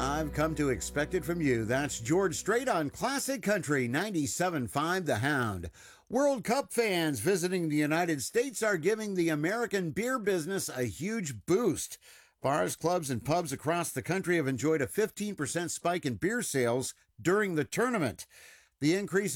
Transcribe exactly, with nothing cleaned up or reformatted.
I've come to expect it from you. That's George Strait on Classic Country ninety-seven point five The Hound. World Cup fans visiting the United States are giving the American beer business a huge boost. Bars, clubs, and pubs across the country have enjoyed a fifteen percent spike in beer sales during the tournament. The increase